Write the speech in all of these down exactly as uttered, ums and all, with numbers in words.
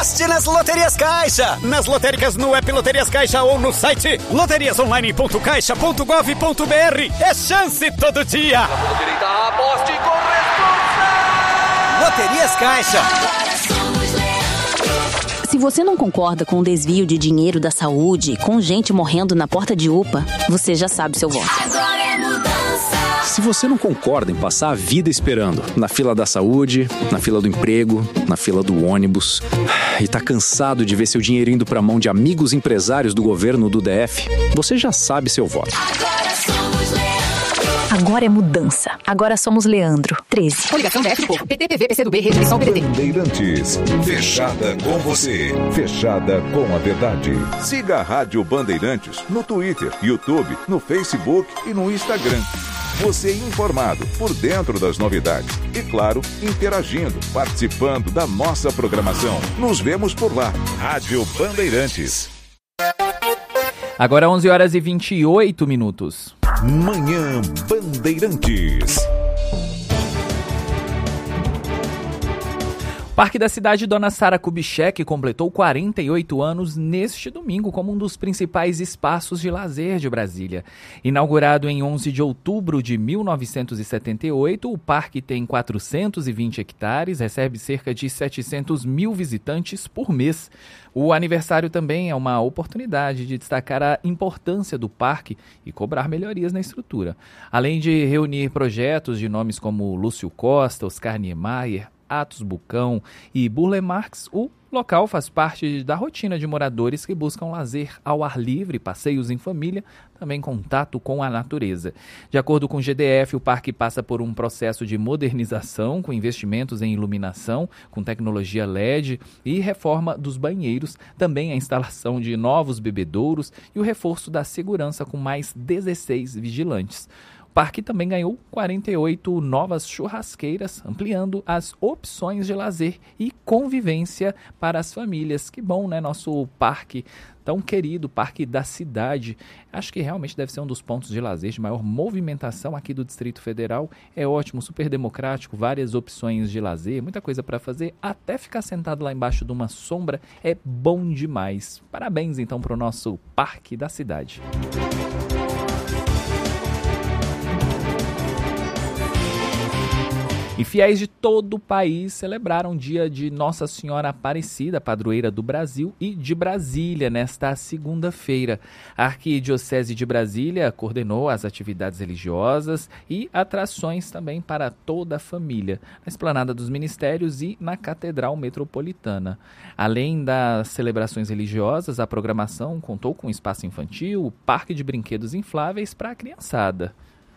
Aposte nas Loterias Caixa. Nas lotéricas no app Loterias Caixa ou no site loterias online ponto caixa ponto gov ponto br. É chance todo dia. Direita, aposte com responsa. Loterias Caixa. Se você não concorda com o desvio de dinheiro da saúde, com gente morrendo na porta de U P A, você já sabe seu voto. Agora é mudança. Se você não concorda em passar a vida esperando na fila da saúde, na fila do emprego, na fila do ônibus, e tá cansado de ver seu dinheiro indo pra mão de amigos empresários do governo do D F, você já sabe seu voto. Agora somos Leandro. Agora é mudança. Agora somos Leandro. treze. Coligação D F do Povo. P T, P V, P C do B, Rede Missão, P D T. Bandeirantes. Fechada com você. Fechada com a verdade. Siga a Rádio Bandeirantes no Twitter, YouTube, no Facebook e no Instagram. Você informado, por dentro das novidades. E, claro, interagindo, participando da nossa programação. Nos vemos por lá. Rádio Bandeirantes. Agora onze horas e vinte e oito minutos. Manhã Bandeirantes. O Parque da Cidade Dona Sara Kubitschek completou quarenta e oito anos neste domingo como um dos principais espaços de lazer de Brasília. Inaugurado em onze de outubro de mil novecentos e setenta e oito, o parque tem quatrocentos e vinte hectares, recebe cerca de setecentos mil visitantes por mês. O aniversário também é uma oportunidade de destacar a importância do parque e cobrar melhorias na estrutura. Além de reunir projetos de nomes como Lúcio Costa, Oscar Niemeyer, Atos Bucão e Burle Marx, o local faz parte da rotina de moradores que buscam lazer ao ar livre, passeios em família, também contato com a natureza. De acordo com o G D F, o parque passa por um processo de modernização, com investimentos em iluminação, com tecnologia L E D e reforma dos banheiros, também a instalação de novos bebedouros e o reforço da segurança com mais dezesseis vigilantes. O parque também ganhou quarenta e oito novas churrasqueiras, ampliando as opções de lazer e convivência para as famílias. Que bom, né? Nosso parque tão querido, Parque da Cidade. Acho que realmente deve ser um dos pontos de lazer de maior movimentação aqui do Distrito Federal. É ótimo, super democrático, várias opções de lazer, muita coisa para fazer. Até ficar sentado lá embaixo de uma sombra é bom demais. Parabéns, então, para o nosso Parque da Cidade. E fiéis de todo o país celebraram o dia de Nossa Senhora Aparecida, padroeira do Brasil e de Brasília, nesta segunda-feira. A Arquidiocese de Brasília coordenou as atividades religiosas e atrações também para toda a família, na Esplanada dos Ministérios e na Catedral Metropolitana. Além das celebrações religiosas, a programação contou com espaço infantil, parque de brinquedos infláveis para a criançada.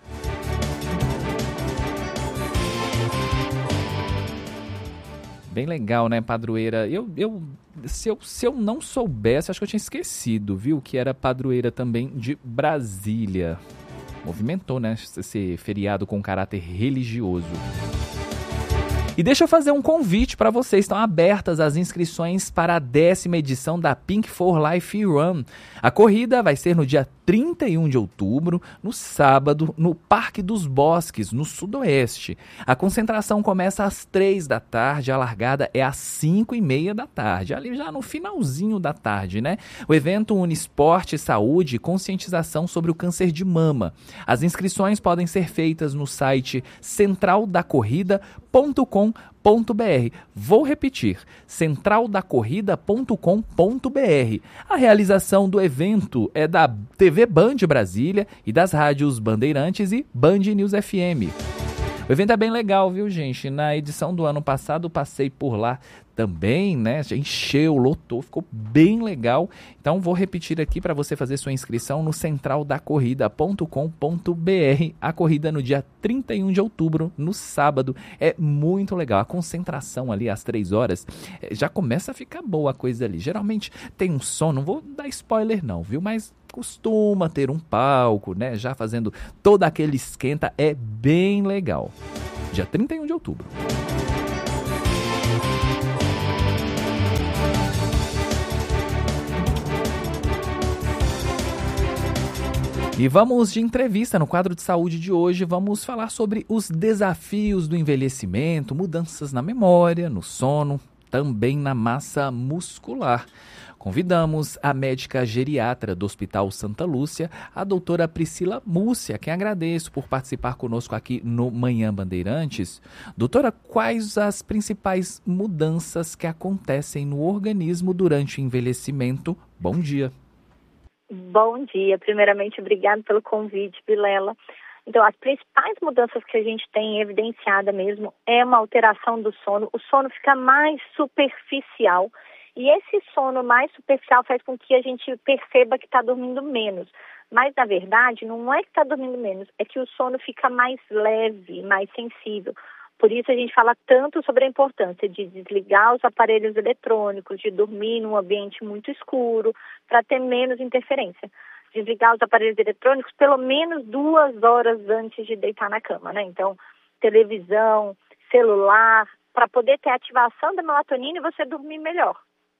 Bem legal, né, padroeira? Eu, eu, se, eu, se eu não soubesse, acho que eu tinha esquecido, viu? Que era padroeira também de Brasília. Movimentou, né, esse feriado com caráter religioso. E deixa eu fazer um convite para vocês. Estão abertas as inscrições para a décima edição da Pink for Life Run. A corrida vai ser no dia trinta e um de outubro, no sábado, no Parque dos Bosques, no Sudoeste. A concentração começa às três da tarde, a largada é às cinco e meia da tarde, ali já no finalzinho da tarde, né? O evento une esporte, saúde e conscientização sobre o câncer de mama. As inscrições podem ser feitas no site central da corrida ponto com ponto br. Vou repetir, central da corrida ponto com ponto br. A realização do evento é da T V Band Brasília e das rádios Bandeirantes e Band News F M. O evento é bem legal, viu, gente? Na edição do ano passado, passei por lá também, né? Já encheu, lotou, ficou bem legal. Então, vou repetir aqui para você fazer sua inscrição no central da corrida ponto com ponto br. A corrida no dia trinta e um de outubro, no sábado. É muito legal. A concentração ali às três horas já começa a ficar boa a coisa ali. Geralmente tem um som, não vou dar spoiler não, viu? Mas costuma ter um palco, né? Já fazendo todo aquele esquenta, é bem legal. Dia trinta e um de outubro. E vamos de entrevista no quadro de saúde de hoje. Vamos falar sobre os desafios do envelhecimento, mudanças na memória, no sono, também na massa muscular. Convidamos a médica geriatra do Hospital Santa Lúcia, a doutora Priscila Múcia, quem agradeço por participar conosco aqui no Manhã Bandeirantes. Doutora, quais as principais mudanças que acontecem no organismo durante o envelhecimento? Bom dia. Bom dia. Primeiramente, obrigado pelo convite, Vilela. Então, as principais mudanças que a gente tem evidenciada mesmo é uma alteração do sono. O sono fica mais superficial. E esse sono mais superficial faz com que a gente perceba que está dormindo menos. Mas, na verdade, não é que está dormindo menos, é que o sono fica mais leve, mais sensível. Por isso a gente fala tanto sobre a importância de desligar os aparelhos eletrônicos, de dormir num ambiente muito escuro, para ter menos interferência. Desligar os aparelhos eletrônicos pelo menos duas horas antes de deitar na cama, né? Então, televisão, celular, para poder ter ativação da melatonina e você dormir melhor.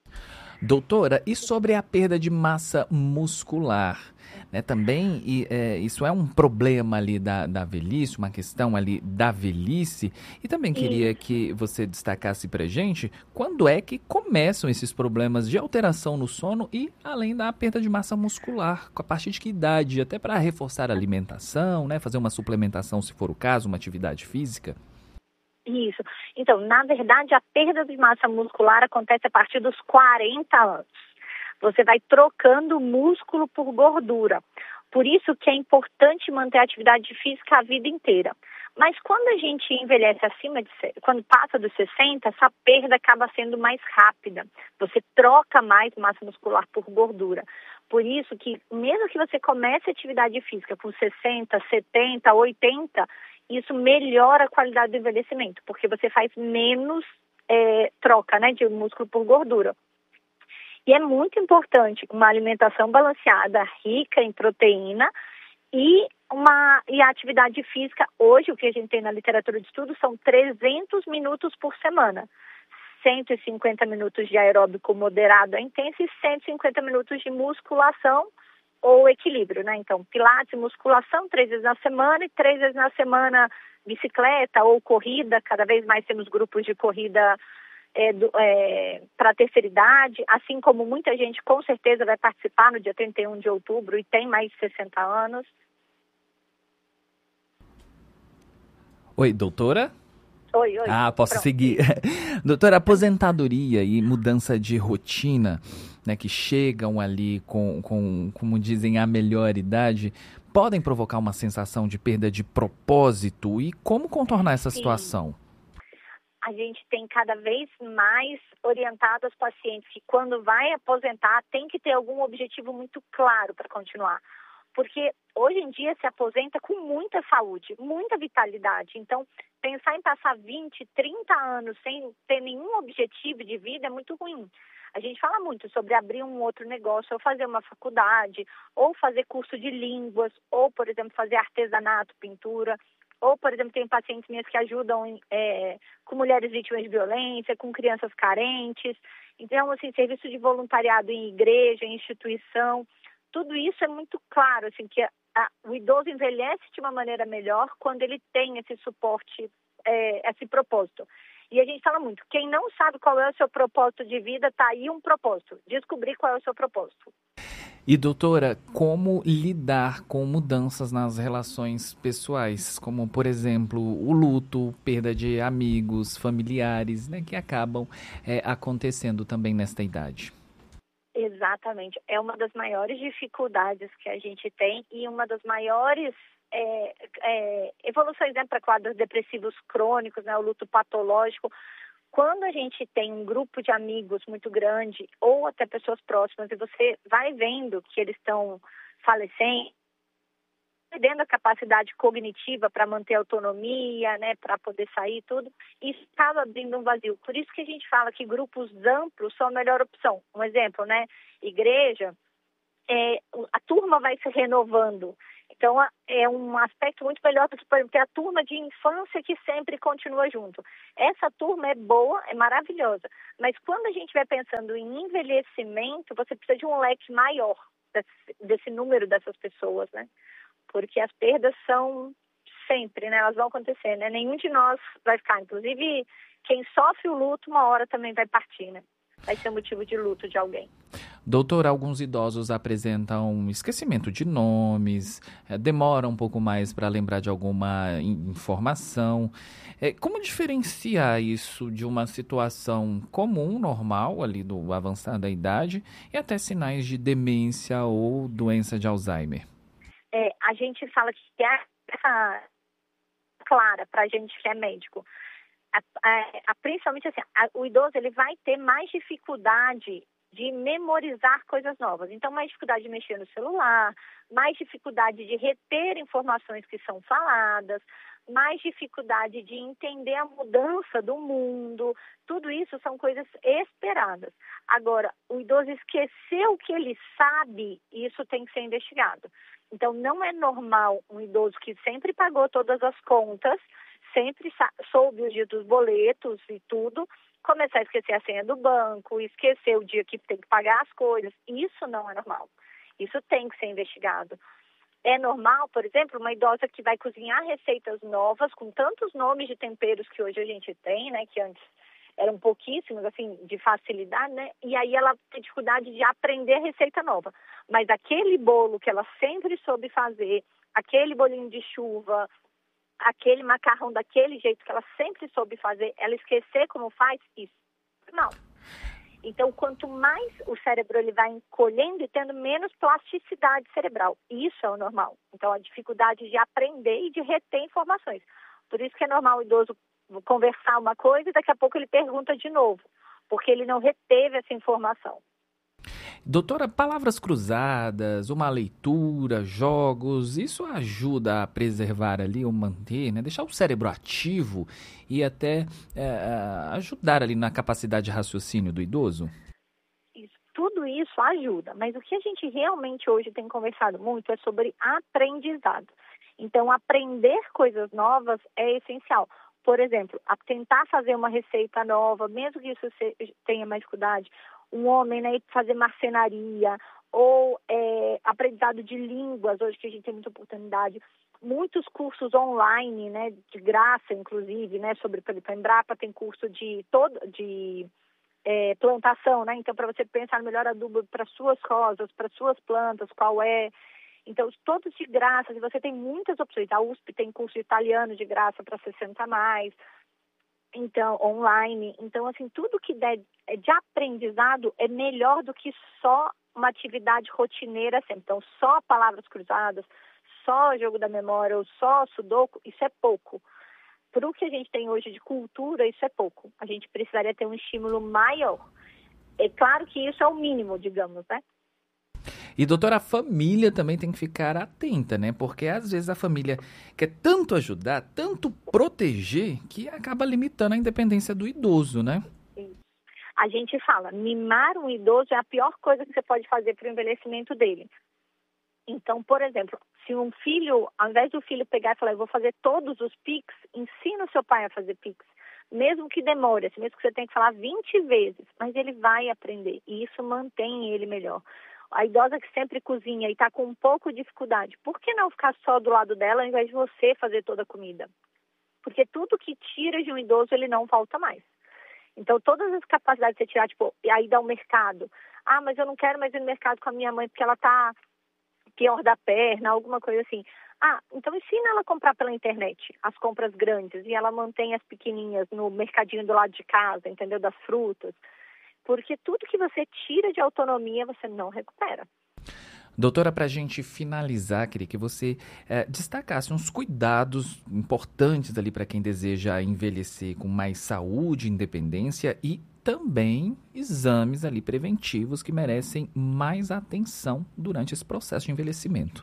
Doutora, e sobre a perda de massa muscular? Né, também e, é, isso é um problema ali da, da velhice, uma questão ali da velhice. E também queria isso. que você destacasse pra gente quando é que começam esses problemas de alteração no sono e além da perda de massa muscular, a partir de que idade? Até para reforçar a alimentação, né, fazer uma suplementação se for o caso, uma atividade física. Isso. Então, na verdade, a perda de massa muscular acontece a partir dos quarenta anos. Você vai trocando músculo por gordura. Por isso que é importante manter a atividade física a vida inteira. Mas quando a gente envelhece acima de, quando passa dos sessenta, essa perda acaba sendo mais rápida. Você troca mais massa muscular por gordura. Por isso que, mesmo que você comece a atividade física com sessenta, setenta, oitenta, isso melhora a qualidade do envelhecimento, porque você faz menos é, troca, né, de músculo por gordura. E é muito importante uma alimentação balanceada, rica em proteína e, uma, e a atividade física. Hoje, o que a gente tem na literatura de estudo são trezentos minutos por semana. cento e cinquenta minutos de aeróbico moderado a intenso e cento e cinquenta minutos de musculação ou equilíbrio, né? Então, pilates e musculação três vezes na semana e três vezes na semana bicicleta ou corrida. Cada vez mais temos grupos de corrida é, é, para a terceira idade, assim como muita gente com certeza vai participar no dia trinta e um de outubro e tem mais de sessenta anos. Oi, doutora? Oi, oi. Ah, posso Pronto. seguir. Doutora, aposentadoria e mudança de rotina, né, que chegam ali com, com, como dizem, a melhor idade, podem provocar uma sensação de perda de propósito. E como contornar essa Sim. situação? A gente tem cada vez mais orientado os pacientes que quando vai aposentar tem que ter algum objetivo muito claro para continuar. Porque hoje em dia se aposenta com muita saúde, muita vitalidade. Então, pensar em passar vinte, trinta anos sem ter nenhum objetivo de vida é muito ruim. A gente fala muito sobre abrir um outro negócio, ou fazer uma faculdade, ou fazer curso de línguas, ou, por exemplo, fazer artesanato, pintura, ou, por exemplo, tem pacientes minhas que ajudam é, com mulheres vítimas de violência, com crianças carentes. Então, assim, serviço de voluntariado em igreja, em instituição. Tudo isso é muito claro, assim, que a, a, o idoso envelhece de uma maneira melhor quando ele tem esse suporte, é, esse propósito. E a gente fala muito, quem não sabe qual é o seu propósito de vida, tá aí um propósito, descobrir qual é o seu propósito. E doutora, como lidar com mudanças nas relações pessoais, como, por exemplo, o luto, perda de amigos, familiares, né, que acabam é, acontecendo também nesta idade? Exatamente. É uma das maiores dificuldades que a gente tem e uma das maiores é, é, evoluções, né, para quadros depressivos crônicos, né, o luto patológico. Quando a gente tem um grupo de amigos muito grande ou até pessoas próximas e você vai vendo que eles estão falecendo, perdendo a capacidade cognitiva para manter a autonomia, né, para poder sair e tudo, isso estava abrindo um vazio. Por isso que a gente fala que grupos amplos são a melhor opção. Um exemplo, né, igreja, é, a turma vai se renovando. Então, é um aspecto muito melhor do que, por exemplo, ter a turma de infância que sempre continua junto. Essa turma é boa, é maravilhosa, mas quando a gente vai pensando em envelhecimento, você precisa de um leque maior desse, desse número dessas pessoas, né? Porque as perdas são sempre, né? Elas vão acontecer, né? Nenhum de nós vai ficar. Inclusive, quem sofre o luto, uma hora também vai partir, né? Vai ser motivo de luto de alguém. Doutor, alguns idosos apresentam esquecimento de nomes, eh, demoram um pouco mais para lembrar de alguma in- informação. Eh, como diferenciar isso de uma situação comum, normal, ali do avançar da idade, e até sinais de demência ou doença de Alzheimer? É, a gente fala que é essa clara para a gente que é médico. A, a, a, principalmente assim, a, o idoso ele vai ter mais dificuldade de memorizar coisas novas. Então, mais dificuldade de mexer no celular, mais dificuldade de reter informações que são faladas, mais dificuldade de entender a mudança do mundo. Tudo isso são coisas esperadas. Agora, o idoso esqueceu o que ele sabe, e isso tem que ser investigado. Então, não é normal um idoso que sempre pagou todas as contas, sempre soube os dias dos boletos e tudo, começar a esquecer a senha do banco, esquecer o dia que tem que pagar as coisas. Isso não é normal. Isso tem que ser investigado. É normal, por exemplo, uma idosa que vai cozinhar receitas novas, com tantos nomes de temperos que hoje a gente tem, né, que antes eram pouquíssimos, assim, de facilidade, né, e aí ela tem dificuldade de aprender receita nova. Mas aquele bolo que ela sempre soube fazer, aquele bolinho de chuva, aquele macarrão daquele jeito que ela sempre soube fazer, ela esquecer como faz, isso não. Então, quanto mais o cérebro ele vai encolhendo e tendo menos plasticidade cerebral, isso é o normal. Então, a dificuldade de aprender e de reter informações. Por isso que é normal o idoso conversar uma coisa e daqui a pouco ele pergunta de novo, porque ele não reteve essa informação. Doutora, palavras cruzadas, uma leitura, jogos, isso ajuda a preservar ali ou manter, né? Deixar o cérebro ativo e até é, ajudar ali na capacidade de raciocínio do idoso? Isso, tudo isso ajuda, mas o que a gente realmente hoje tem conversado muito é sobre aprendizado. Então, aprender coisas novas é essencial. Por exemplo, a tentar fazer uma receita nova, mesmo que isso tenha mais dificuldade, um homem, né, fazer marcenaria, ou é, aprendizado de línguas, hoje que a gente tem muita oportunidade, muitos cursos online, né, de graça, inclusive, né, sobre, por exemplo, a Embrapa tem curso de, todo, de é, plantação, né, então para você pensar no melhor adubo para suas rosas, para suas plantas, qual é, então todos de graça, e você tem muitas opções, a U S P tem curso de italiano de graça para sessenta a mais, então, online. Então, assim, tudo que der de aprendizado é melhor do que só uma atividade rotineira sempre. Então, só palavras cruzadas, só jogo da memória ou só sudoku, isso é pouco. Para o que a gente tem hoje de cultura, isso é pouco. A gente precisaria ter um estímulo maior. É claro que isso é o mínimo, digamos, né? E, doutora, a família também tem que ficar atenta, né? Porque, às vezes, a família quer tanto ajudar, tanto proteger, que acaba limitando a independência do idoso, né? Isso. A gente fala, mimar um idoso é a pior coisa que você pode fazer para o envelhecimento dele. Então, por exemplo, se um filho, ao invés do filho pegar e falar, eu vou fazer todos os Pix, ensina o seu pai a fazer Pix. Mesmo que demore, assim, mesmo que você tenha que falar vinte vezes, mas ele vai aprender. E isso mantém ele melhor. A idosa que sempre cozinha e está com um pouco de dificuldade, por que não ficar só do lado dela ao invés de você fazer toda a comida? Porque tudo que tira de um idoso, ele não volta mais. Então, todas as capacidades de você tirar, tipo, aí dá o mercado. Ah, mas eu não quero mais ir no mercado com a minha mãe porque ela está pior da perna, alguma coisa assim. Ah, então ensina ela a comprar pela internet, as compras grandes, e ela mantém as pequenininhas no mercadinho do lado de casa, entendeu? Das frutas. Porque tudo que você tira de autonomia, você não recupera. Doutora, para a gente finalizar, queria que você eh, destacasse uns cuidados importantes ali para quem deseja envelhecer com mais saúde, independência e também exames ali preventivos que merecem mais atenção durante esse processo de envelhecimento.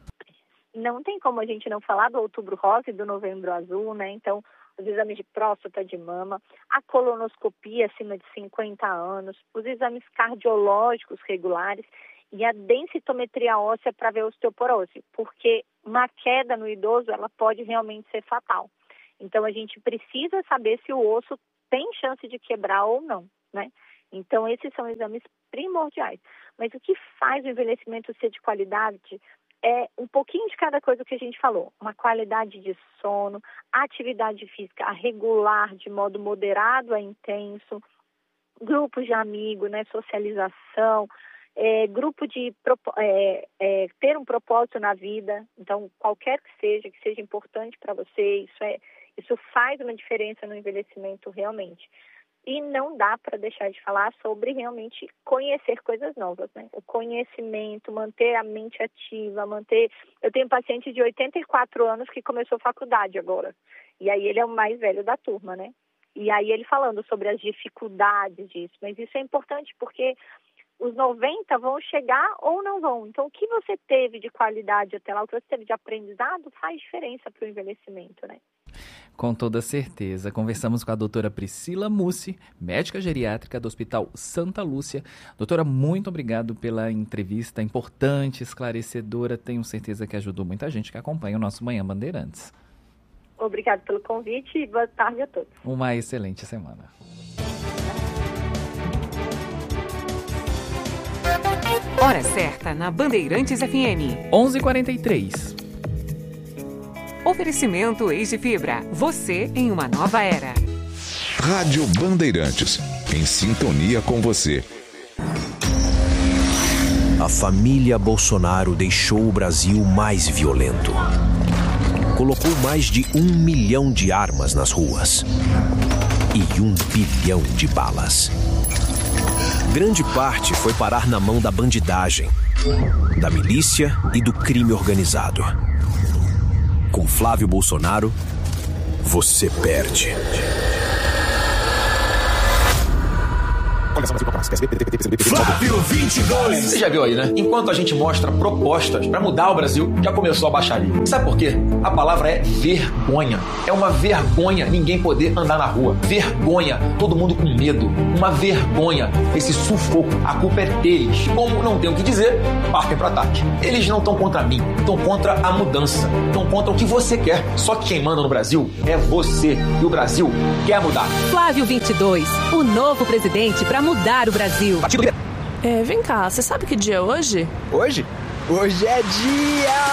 Não tem como a gente não falar do Outubro Rosa e do Novembro Azul, né? Então, os exames de próstata, de mama, a colonoscopia acima de cinquenta anos, os exames cardiológicos regulares e a densitometria óssea para ver a osteoporose, porque uma queda no idoso, ela pode realmente ser fatal. Então, a gente precisa saber se o osso tem chance de quebrar ou não, né? Então, esses são exames primordiais. Mas o que faz o envelhecimento ser de qualidade é um pouquinho de cada coisa que a gente falou. Uma qualidade de sono, atividade física regular, de modo moderado a intenso, grupos de amigos, né, socialização, é, grupo de é, é, ter um propósito na vida. Então, qualquer que seja, que seja importante para você, isso, é, isso faz uma diferença no envelhecimento realmente. E não dá para deixar de falar sobre realmente conhecer coisas novas, né? O conhecimento, manter a mente ativa, manter... Eu tenho um paciente de oitenta e quatro anos que começou faculdade agora. E aí ele é o mais velho da turma, né? E aí ele falando sobre as dificuldades disso. Mas isso é importante porque os noventa vão chegar ou não vão. Então, o que você teve de qualidade até lá, o que você teve de aprendizado, faz diferença para o envelhecimento, né? Com toda certeza. Conversamos com a doutora Priscila Mussi, médica geriátrica do Hospital Santa Lúcia. Doutora, muito obrigado pela entrevista importante, esclarecedora. Tenho certeza que ajudou muita gente que acompanha o nosso Manhã Bandeirantes. Obrigado pelo convite e boa tarde a todos. Uma excelente semana. Hora certa na Bandeirantes F M. onze e quarenta e três. Oferecimento Eis de Fibra. Você em uma nova era. Rádio Bandeirantes. Em sintonia com você. A família Bolsonaro deixou o Brasil mais violento. Colocou mais de um milhão de armas nas ruas. E um bilhão de balas. Grande parte foi parar na mão da bandidagem, da milícia e do crime organizado. Com Flávio Bolsonaro, você perde. Flávio vinte e dois. Você já viu aí, né? Enquanto a gente mostra propostas pra mudar o Brasil, já começou a baixaria. Sabe por quê? A palavra é vergonha. É uma vergonha ninguém poder andar na rua. Vergonha. Todo mundo com medo. Uma vergonha. Esse sufoco. A culpa é deles. Como não tem o que dizer, partem pro ataque. Eles não estão contra mim. Estão contra a mudança. Estão contra o que você quer. Só que quem manda no Brasil é você. E o Brasil quer mudar. Flávio vinte e dois. O novo presidente pra mudar o Brasil. É, vem cá, você sabe que dia é hoje? Hoje? Hoje é dia...